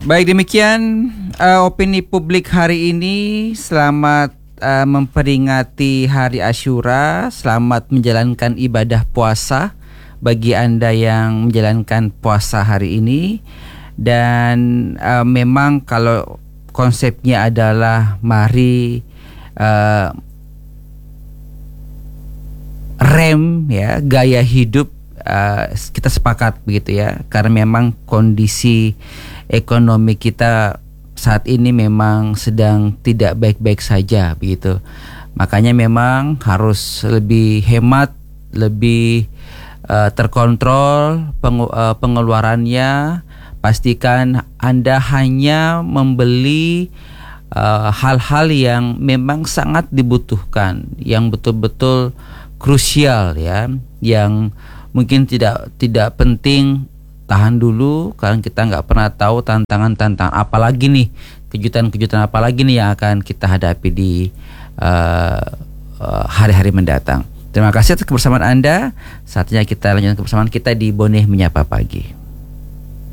Baik, demikian opini publik hari ini. Selamat memperingati Hari Asyura. Selamat menjalankan ibadah puasa bagi Anda yang menjalankan puasa hari ini. Dan memang kalau konsepnya adalah mari rem ya gaya hidup, kita sepakat begitu ya, karena memang kondisi ekonomi kita saat ini memang sedang tidak baik-baik saja begitu. Makanya memang harus lebih hemat, lebih terkontrol pengeluarannya. Pastikan Anda hanya membeli hal-hal yang memang sangat dibutuhkan, yang betul-betul krusial ya, yang mungkin tidak penting. Tahan dulu, karena kita nggak pernah tahu tantangan apalagi nih, kejutan apalagi nih yang akan kita hadapi di hari-hari mendatang. Terima kasih atas kebersamaan Anda. Saatnya kita lanjutkan kebersamaan kita di Boneh Menyapa Pagi.